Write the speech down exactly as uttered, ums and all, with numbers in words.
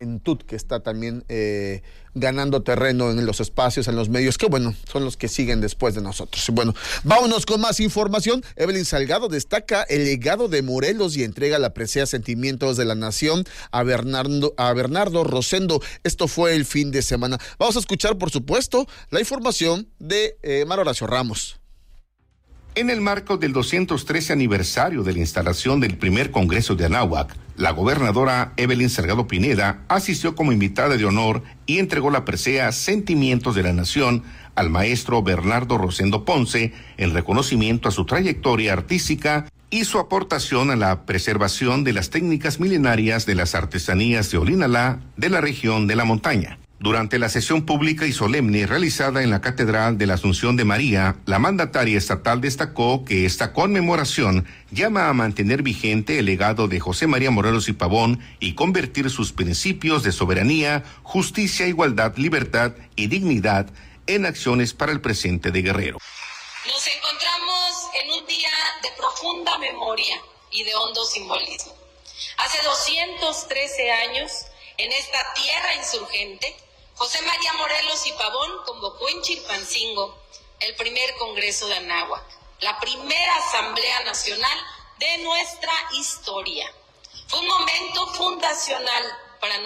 juventud que está también eh, ganando terreno en los espacios, en los medios, que bueno, son los que siguen después de nosotros. Bueno, vámonos con más información. Evelyn Salgado destaca el legado de Morelos y entrega la presea Sentimientos de la Nación a Bernardo, a Bernardo Rosendo. Esto fue el fin de semana. Vamos a escuchar, por supuesto, la información de eh, Mar Horacio Ramos. En el marco del doscientos trece aniversario de la instalación del primer Congreso de Anáhuac, la gobernadora Evelyn Salgado Pineda asistió como invitada de honor y entregó la presea Sentimientos de la Nación al maestro Bernardo Rosendo Ponce en reconocimiento a su trayectoria artística y su aportación a la preservación de las técnicas milenarias de las artesanías de Olinalá de la región de la montaña. Durante la sesión pública y solemne realizada en la Catedral de la Asunción de María, la mandataria estatal destacó que esta conmemoración llama a mantener vigente el legado de José María Morelos y Pavón y convertir sus principios de soberanía, justicia, igualdad, libertad y dignidad en acciones para el presente de Guerrero. Nos encontramos en un día de profunda memoria y de hondo simbolismo. Hace doscientos trece años, en esta tierra insurgente, José María Morelos y Pavón convocó en Chilpancingo el primer Congreso de Anáhuac, la primera Asamblea Nacional de nuestra historia. Fue un momento fundacional